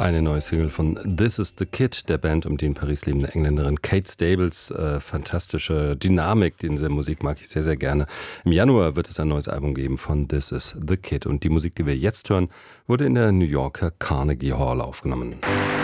Eine neue Single von This Is The Kid, der Band um die in Paris lebende Engländerin Kate Stables. Fantastische Dynamik, diese Musik mag ich sehr, sehr gerne. Im Januar wird es ein neues Album geben von This Is The Kid. Und die Musik, die wir jetzt hören, wurde in der New Yorker Carnegie Hall aufgenommen.